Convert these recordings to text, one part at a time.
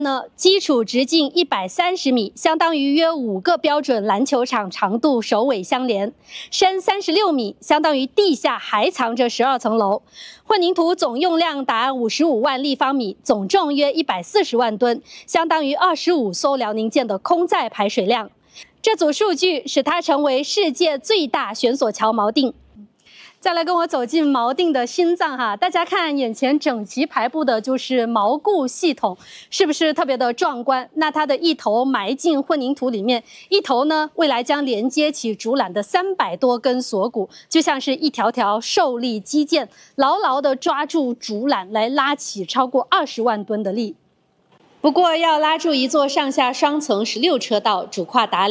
基础直径130米，相当于约5个标准篮球场长度首尾相连；深36米，相当于地下还藏着12层楼。混凝土总用量达55万立方米，总重约140万吨，相当于25艘辽宁舰的空载排水量。这组数据使它成为世界最大悬索桥锚定。 再来跟我走进锚定的心脏哈，大家看眼前整齐排布的就是锚固系统，是不是特别的壮观？那它的一头埋进混凝土里面，一头呢未来将连接起主缆的300多根锁骨，就像是一条条受力肌腱，牢牢地抓住主缆来拉起超过20万吨的力。 不过，要拉住一座上下双层16车道、主跨达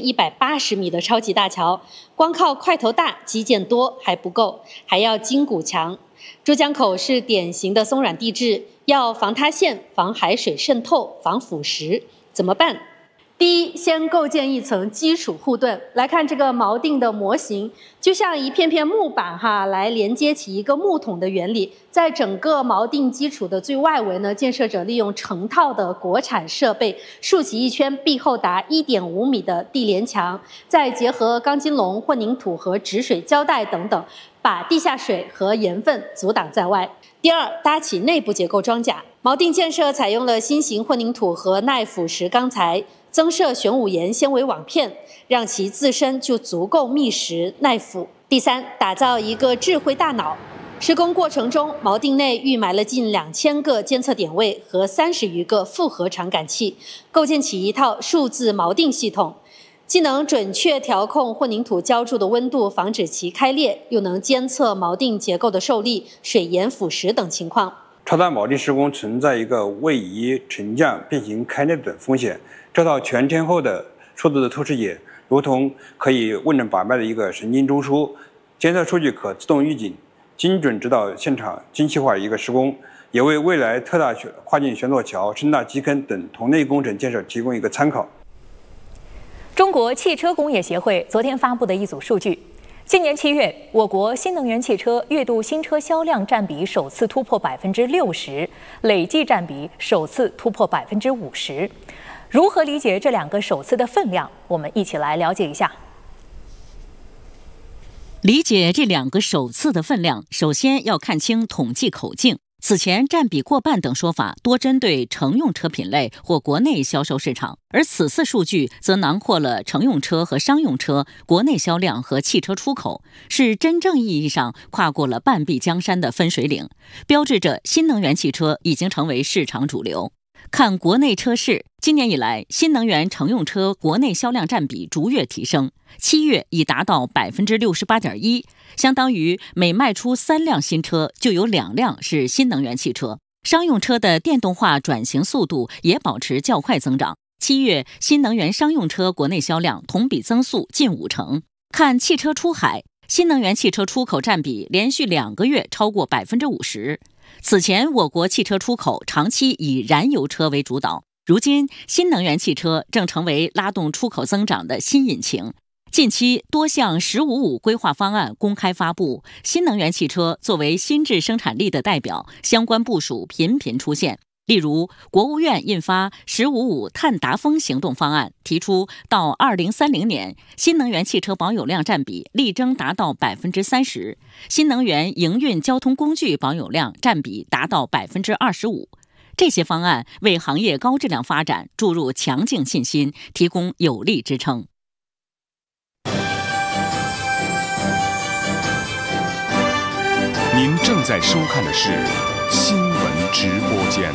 2180米的超级大桥，光靠块头大、基建多还不够，还要筋骨强。珠江口是典型的松软地质，要防塌陷、防海水渗透、防腐蚀，怎么办？ 第一，先构建一层基础护盾。来看这个锚定的模型，就像一片片木板来连接起一个木桶的原理。在整个锚定基础的最外围呢，建设者利用成套的国产设备竖起一圈壁厚达1.5米的地连墙，再结合钢筋笼、混凝土和止水胶带等等，把地下水和盐分阻挡在外。第二，搭起内部结构装甲。锚定建设采用了新型混凝土和耐腐蚀钢材。 增设玄武岩纤维网片，让其自身就足够密实耐腐。第三，打造一个智慧大脑。施工过程中，锚定内预埋了近2000个监测点位和30余个复合传感器，构建起一套数字锚定系统，既能准确调控混凝土浇筑的温度，防止其开裂，又能监测锚定结构的受力、水盐腐蚀等情况。 超大锚定施工存在一个位移、沉降、变形、开裂等风险。这套全天候的数字的透视眼，如同可以问诊把脉的一个神经中枢，监测数据可自动预警，精准指导现场精细化一个施工，也为未来特大跨境悬索桥、深大基坑等同类工程建设提供一个参考。 中国汽车工业协会昨天发布的一组数据。 今年7月，我国新能源汽车月度新车销量占比首次突破60%，累计占比首次突破50%。如何理解这两个首次的分量？我们一起来了解一下。 理解这两个首次的分量，首先要看清统计口径。此前占比过半等说法多针对乘用车品类或国内销售市场，而此次数据则囊括了乘用车和商用车、国内销量和汽车出口，是真正意义上跨过了半壁江山的分水岭，标志着新能源汽车已经成为市场主流。看国内车市，今年以来，新能源乘用车国内销量占比逐月提升，7月已达到68.1%，相当于每卖出3辆新车就有2辆是新能源汽车。商用车的电动化转型速度也保持较快增长，7月新能源商用车国内销量同比增速近50%。看汽车出海，新能源汽车出口占比连续2个月超过50%。此前，我国汽车出口长期以燃油车为主导，如今新能源汽车正成为拉动出口增长的新引擎。近期多项“十五五”规划方案公开发布，新能源汽车作为新质生产力的代表，相关部署频频出现。例如，国务院印发“十五五”碳达峰行动方案，提出到2030年，新能源汽车保有量占比力争达到30%，新能源营运交通工具保有量占比达到25%。这些方案为行业高质量发展注入强劲信心，提供有力支撑。 您正在收看的是新闻直播间。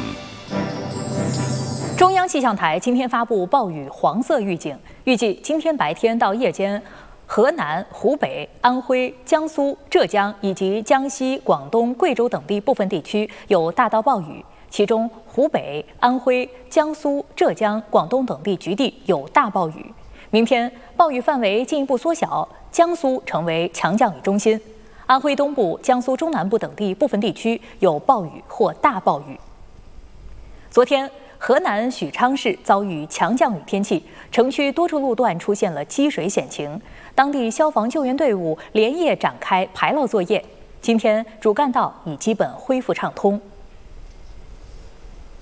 中央气象台今天发布暴雨黄色预警，预计今天白天到夜间，河南、湖北、安徽、江苏、浙江以及江西、广东、贵州等地部分地区有大到暴雨，其中湖北、安徽、江苏、浙江、广东等地局地有大暴雨。明天暴雨范围进一步缩小，江苏成为强降雨中心。安徽东部、江苏中南部等地部分地区有暴雨或大暴雨。昨天，河南许昌市遭遇强降雨天气，城区多处路段出现了积水险情，当地消防救援队伍连夜展开排涝作业。今天主干道已基本恢复畅通。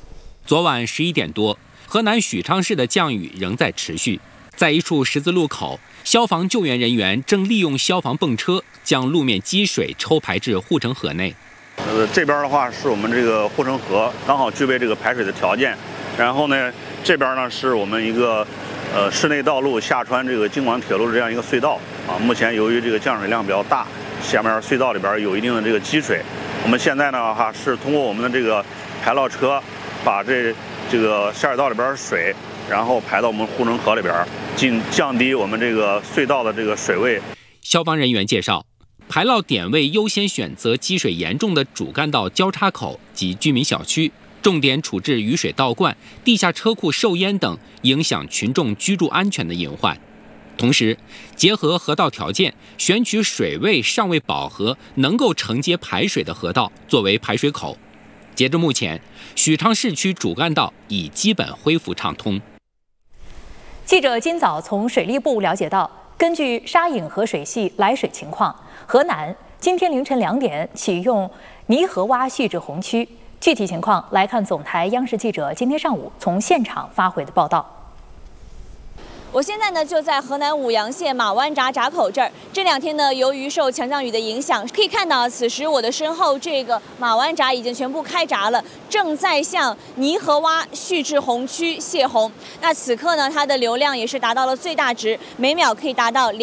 昨晚11点多，河南许昌市的降雨仍在持续，在一处十字路口，消防救援人员正利用消防泵车将路面积水抽排至护城河内。 这边的话是我们这个护城河，刚好具备这个排水的条件。然后呢，这边呢是我们一个市内道路下穿这个京广铁路的这样一个隧道啊。目前由于这个降水量比较大，下面隧道里边有一定的这个积水。我们现在呢是通过我们的这个排涝车，把这个下水道里边的水，然后排到我们护城河里边，降低我们这个隧道的这个水位。 消防人员介绍，排涝点位优先选择积水严重的主干道交叉口及居民小区，重点处置雨水倒灌、地下车库受淹等影响群众居住安全的隐患。同时，结合河道条件，选取水位尚未饱和、能够承接排水的河道作为排水口。截至目前，许昌市区主干道已基本恢复畅通。 记者今早从水利部了解到，根据沙引河水系来水情况，河南今天凌晨2点启用泥河洼蓄滞洪区。具体情况来看，总台央视记者今天上午从现场发回的报道。 我现在呢就在河南舞阳县马湾闸闸口这儿。这2天呢，由于受强降雨的影响，可以看到此时我的身后这个马湾闸已经全部开闸了，正在向泥河洼蓄滞洪区泄洪。那此刻呢，它的流量也是达到了最大值，每秒可以达到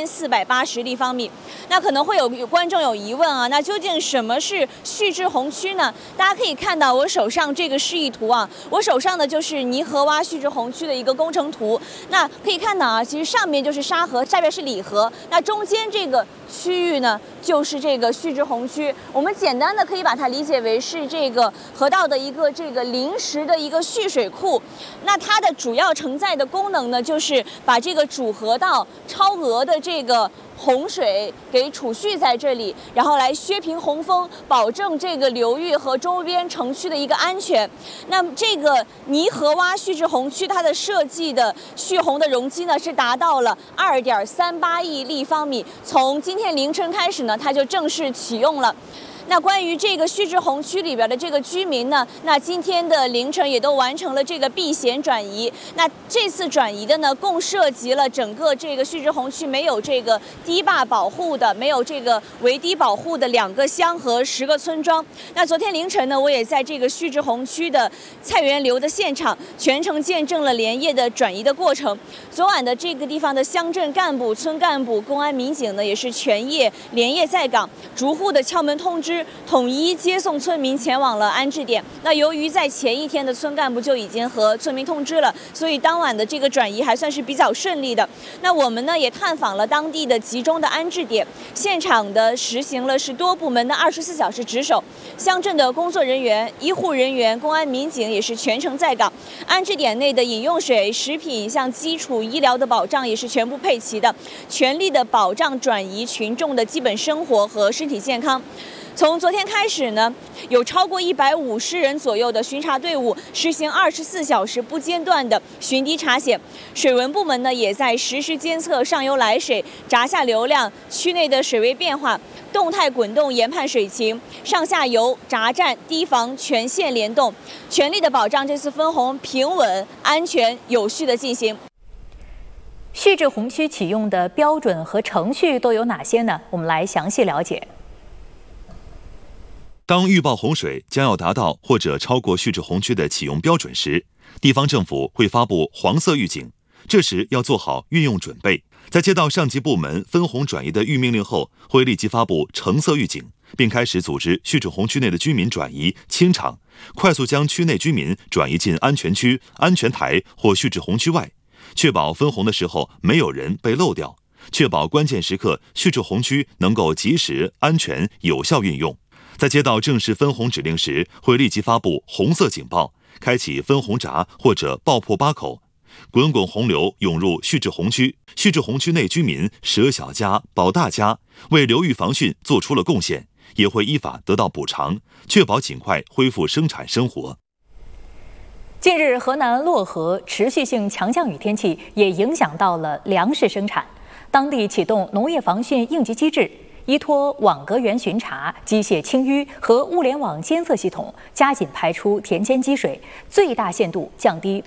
2480立方米。那可能会有观众有疑问啊，那究竟什么是蓄滞洪区呢？大家可以看到我手上这个示意图啊，我手上的就是泥河洼蓄滞洪区的一个工程图。那可以看到啊，其实上面就是沙河，下边是里河，那中间这个区域呢，就是这个蓄滞洪区。我们简单的可以把它理解为是这个河道的一个这个临时的一个蓄水库。那它的主要承载的功能呢，就是把这个主河道超额的这个洪水给储蓄在这里，然后来削平洪峰，保证这个流域和周边城区的一个安全。那么这个泥河洼蓄滞洪区，它的设计的蓄洪的容积呢是达到了2.38亿立方米。从今天凌晨开始呢，它就正式启用了。那关于这个蓄滞洪区里边的这个居民呢，那今天的凌晨也都完成了这个避险转移。那这次转移的呢，共涉及了整个这个蓄滞洪区没有这个堤坝保护的、没有这个围堤保护的2个乡和10个村庄。那昨天凌晨呢，我也在这个蓄滞洪区的菜园流的现场，全程见证了连夜的转移的过程。昨晚的这个地方的乡镇干部、村干部、公安民警呢，也是连夜在岗，逐户的敲门通知，统一接送村民前往了安置点。那由于在前一天的村干部就已经和村民通知了，所以当晚的这个转移还算是比较顺利的。那我们呢也探访了当地的集中的安置点，现场的实行了是多部门的24小时值守，乡镇的工作人员、医护人员、公安民警也是全程在岗。安置点内的饮用水、食品，像基础医疗的保障也是全部配齐的，全力的保障转移群众的基本生活和身体健康。从昨天开始呢，有超过150人左右的巡查队伍实行24小时不间断的巡堤查险。水文部门呢也在实时监测上游来水、闸下流量、区内的水位变化，动态滚动研判水情，上下游、闸站、堤防全线联动，全力的保障这次分洪平稳、安全、有序的进行。 蓄滞洪区启用的标准和程序都有哪些呢？我们来详细了解。 当预报洪水将要达到或者超过蓄滞洪区的启用标准时，地方政府会发布黄色预警，这时要做好运用准备。在接到上级部门分洪转移的预命令后，会立即发布橙色预警，并开始组织蓄滞洪区内的居民转移清场，快速将区内居民转移进安全区、安全台或蓄滞洪区外，确保分洪的时候没有人被漏掉，确保关键时刻蓄滞洪区能够及时、安全、有效运用。在接到正式分洪指令时，会立即发布红色警报，开启分洪闸或者爆破坝口，滚滚洪流涌入蓄滞洪区，蓄滞洪区内居民舍小家保大家，为流域防汛做出了贡献，也会依法得到补偿，确保尽快恢复生产生活。 近日，河南漯河持续性强降雨天气也影响到了粮食生产，当地启动农业防汛应急机制。 依托网格源巡查、机械清淤和物联网监测系统，加紧排出田间积水，最大限度降低